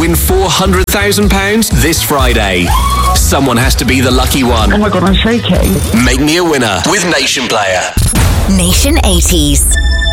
Win £400,000 this Friday. Someone has to be the lucky one. Oh my God, I'm shaking. Make me a winner with Nation Player. Nation 80s.